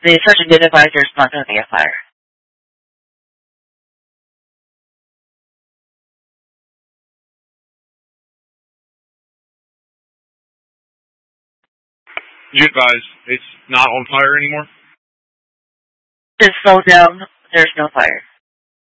The sergeant did advise there's not going to be a fire. You advise it's not on fire anymore? Just slow down. There's no fire.